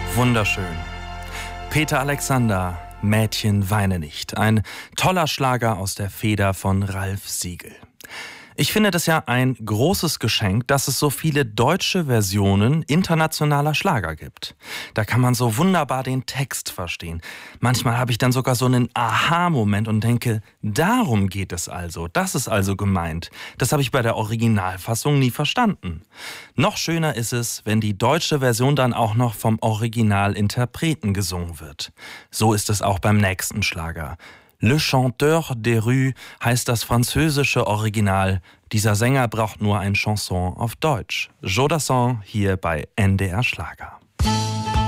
Wunderschön. Peter Alexander, Mädchen weine nicht. Ein toller Schlager aus der Feder von Ralf Siegel. Ich finde das ja ein großes Geschenk, dass es so viele deutsche Versionen internationaler Schlager gibt. Da kann man so wunderbar den Text verstehen. Manchmal habe ich dann sogar so einen Aha-Moment und denke, darum geht es also, das ist also gemeint. Das habe ich bei der Originalfassung nie verstanden. Noch schöner ist es, wenn die deutsche Version dann auch noch vom Originalinterpreten gesungen wird. So ist es auch beim nächsten Schlager. Le Chanteur des Rues heißt das französische Original. Dieser Sänger braucht nur ein Chanson auf Deutsch. Jodassin hier bei NDR Schlager.